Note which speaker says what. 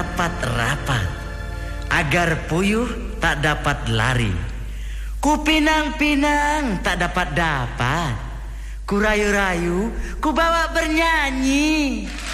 Speaker 1: rapat-rapat, agar puyuh tak dapat lari. Ku pinang-pinang tak dapat-dapat, ku rayu-rayu, ku bawa bernyanyi.